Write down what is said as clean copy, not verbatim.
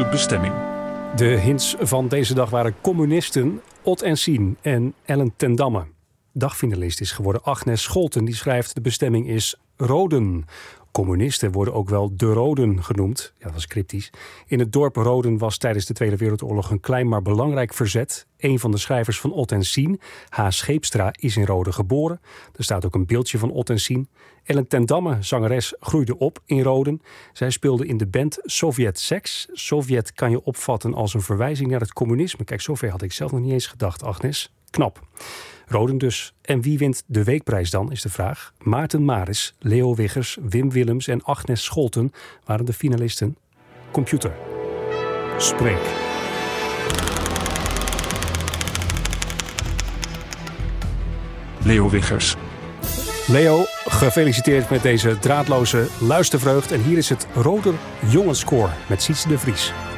de bestemming. De hints van deze dag waren communisten Ot en Sien en Ellen ten Damme. Dagfinalist is geworden Agnes Scholten. Die schrijft: de bestemming is Roden. Communisten worden ook wel de Roden genoemd. Ja, dat was cryptisch. In het dorp Roden was tijdens de Tweede Wereldoorlog een klein maar belangrijk verzet. Een van de schrijvers van Ot en Sien, H. Scheepstra, is in Roden geboren. Er staat ook een beeldje van Ot en Sien. Ellen ten Damme, zangeres, groeide op in Roden. Zij speelde in de band Sovjet Sex. Sovjet kan je opvatten als een verwijzing naar het communisme. Kijk, zover had ik zelf nog niet eens gedacht, Agnes. Knap. Roden dus. En wie wint de weekprijs dan, is de vraag. Maarten Maris, Leo Wiggers, Wim Willems en Agnes Scholten waren de finalisten. Computer. Spreek. Leo Wiggers. Leo, gefeliciteerd met deze draadloze luistervreugd. En hier is het Roder Jongenskoor met Sietse de Vries.